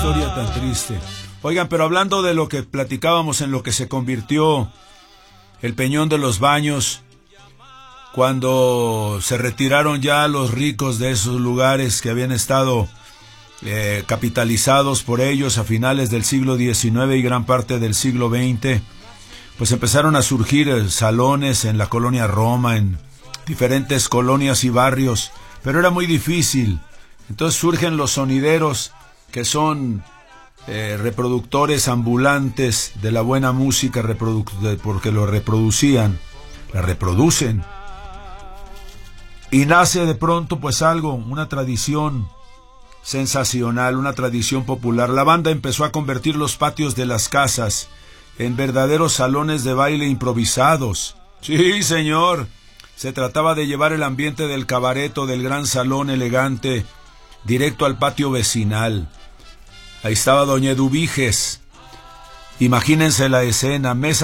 Historia tan triste. Oigan, pero hablando de lo que platicábamos en lo que se convirtió el Peñón de los Baños, cuando se retiraron ya los ricos de esos lugares que habían estado capitalizados por ellos a finales del siglo XIX y gran parte del siglo XX, pues empezaron a surgir salones en la colonia Roma, en diferentes colonias y barrios, pero era muy difícil. Entonces surgen los sonideros, que son reproductores ambulantes de la buena música, porque lo reproducían, la reproducen. Y nace de pronto pues algo, una tradición sensacional, una tradición popular. La banda empezó a convertir los patios de las casas en verdaderos salones de baile improvisados. Sí, señor, se trataba de llevar el ambiente del cabaret o del gran salón elegante directo al patio vecinal. Ahí estaba doña Eduviges. Imagínense la escena, mesas